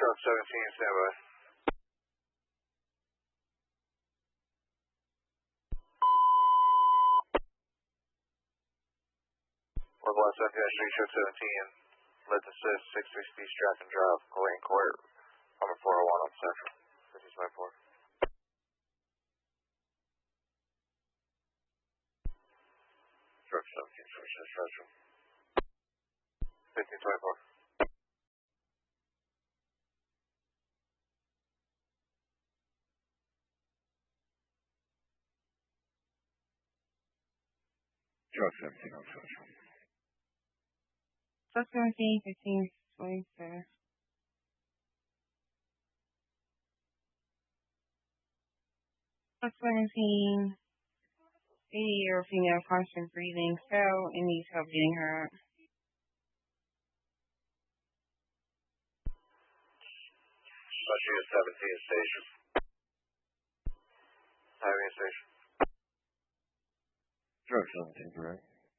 Truck 17, standby. 1 Block 17 Street, Truck 17, let's assist 660 Stratton Drive, Clayton Court, number 401 on Central. This is my 4. Truck 17, Central. 1524. Truck 17 on Central. Truck 17, 1524. Truck 17, 80-year-old female, constant breathing, fell and needs help getting her up. Especially at 17 station. Highway station. Truck 17, correct.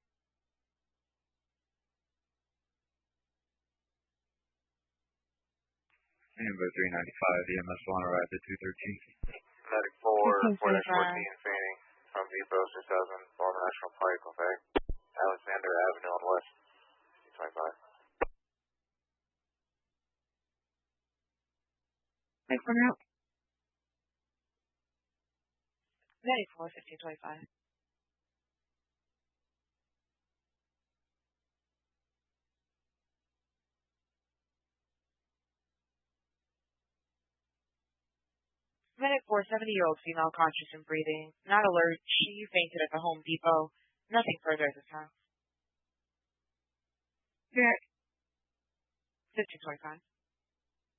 Number 395, EMS 1 arrived at 213. Medic 4, 4-14, Fanning, from Depot 6000, Baltimore National Park, okay? Alexander Avenue on West, 25. Thanks for help. Medic 4, 1525. Medic 4, 70-year-old female, conscious and breathing, not alert. She fainted at the Home Depot. Nothing further at this time. 1525.